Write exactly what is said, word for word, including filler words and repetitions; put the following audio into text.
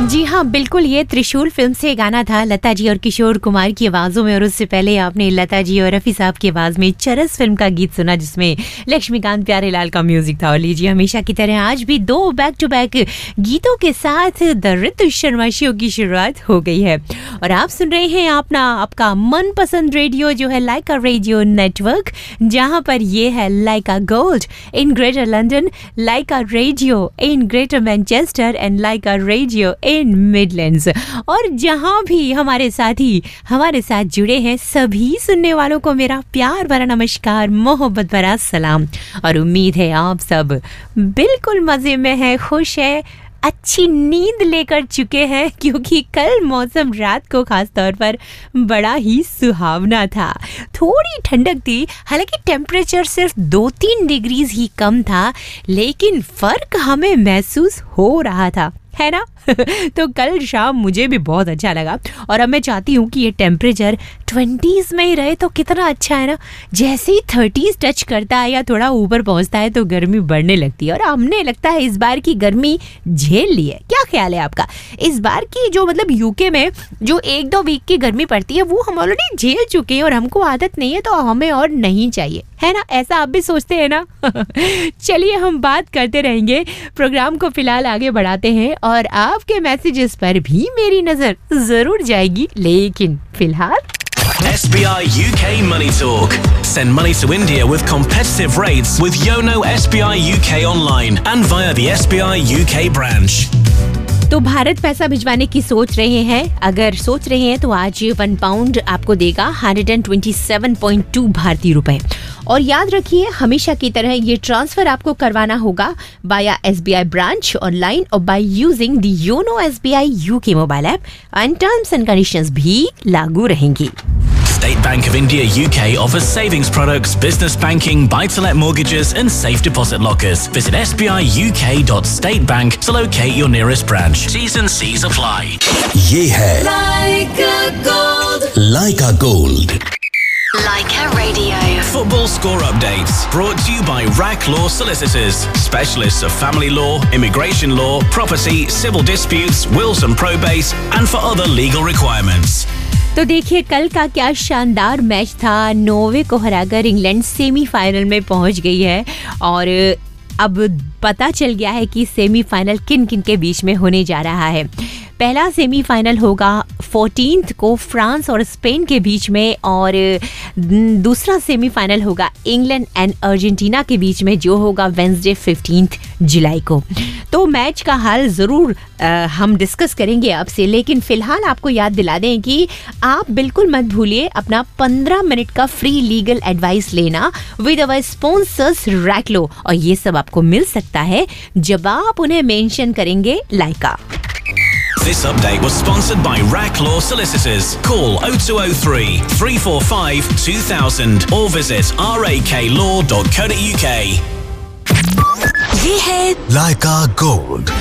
जी हाँ, बिल्कुल, ये त्रिशूल फिल्म से गाना था लता जी और किशोर कुमार की आवाज़ों में, और उससे पहले आपने लता जी और रफ़ी साहब की आवाज़ में चरस फिल्म का गीत सुना जिसमें लक्ष्मीकांत प्यारेलाल का म्यूजिक था। और लीजिए, हमेशा की तरह आज भी दो बैक टू बैक गीतों के साथ द ऋतु शर्मा शो की शुरुआत हो गई है और आप सुन रहे हैं अपना आपका मनपसंद रेडियो जो है लाइका रेडियो नेटवर्क, जहाँ पर ये है लाइका gold in greater London, Lyca radio in greater Manchester and Lyca radio in Midlands. और जहां भी हमारे साथी हमारे साथ जुड़े हैं सभी सुनने वालों को मेरा प्यार भरा नमस्कार, मोहब्बत भरा सलाम। और उम्मीद है आप सब बिल्कुल मजे में हैं, खुश है, अच्छी नींद लेकर चुके हैं, क्योंकि कल मौसम रात को खास तौर पर बड़ा ही सुहावना था। थोड़ी ठंडक थी, हालांकि टेम्परेचर सिर्फ दो तीन डिग्रीज ही कम था, लेकिन फर्क हमें महसूस हो रहा था, है ना। तो कल शाम मुझे भी बहुत अच्छा लगा और अब मैं चाहती हूँ कि ये टेम्परेचर ट्वेंटीज़ में ही रहे तो कितना अच्छा है ना। जैसे ही थर्टीज़ टच करता है या थोड़ा ऊपर पहुँचता है तो गर्मी बढ़ने लगती है, और हमने लगता है इस बार की गर्मी झेल ली है। क्या ख्याल है आपका? इस बार की जो मतलब यूके में जो एक दो वीक की गर्मी पड़ती है वो हम ऑलरेडी झेल चुके हैं और हमको आदत नहीं है, तो हमें और नहीं चाहिए, है ना। ऐसा आप भी सोचते हैं ना? चलिए हम बात करते रहेंगे, प्रोग्राम को फिलहाल आगे बढ़ाते हैं और आपके मैसेजेस पर भी मेरी नजर जरूर जाएगी, लेकिन फिलहाल S B I U K Money Talk. Send money to India with competitive rates with Yono S B I U K online and via the S B I U K branch. तो भारत पैसा भिजवाने की सोच रहे हैं, अगर सोच रहे हैं तो आज वन पाउंड आपको देगा एक सौ सत्ताईस पॉइंट दो भारतीय रुपए। और याद रखिए, हमेशा की तरह ये ट्रांसफर आपको करवाना होगा बाया S B I branch online और by using the YONO S B I U K mobile app, and terms and conditions भी लागू रहेंगी। State Bank of India U K offers savings products, business banking, buy-to-let mortgages and safe deposit lockers. Visit s b i u k dot state bank to locate your nearest branch. T's and C's apply. ये है Laika Gold. Laika Gold. Laika Radio. Football score updates brought to you by R A C Law Solicitors, specialists of family law, immigration law, property, civil disputes, wills and probate, and for other legal requirements. तो देखिए, कल का क्या शानदार match था। Norway को हराकर England semifinal में पहुंच गई है और अब पता चल गया है कि सेमीफाइनल किन किन के बीच में होने जा रहा है। पहला सेमीफाइनल होगा चौदहवीं को फ्रांस और स्पेन के बीच में, और दूसरा सेमीफाइनल होगा इंग्लैंड एंड अर्जेंटीना के बीच में, जो होगा वेडनेसडे पंद्रह जुलाई को। तो मैच का हाल ज़रूर हम डिस्कस करेंगे आपसे, लेकिन फिलहाल आपको याद दिला दें कि आप बिल्कुल मत भूलिए अपना पंद्रह मिनट का फ्री लीगल एडवाइस लेना विद अवर स्पॉन्सर्स रैकलो, और ये सब आपको मिल सकता है जब आप उन्हें मेंशन करेंगे लाइका। This update was sponsored by R A C Law Solicitors. Call oh two oh three, three four five, two thousand or visit r a k law dot co dot u k. ये है Laika Gold.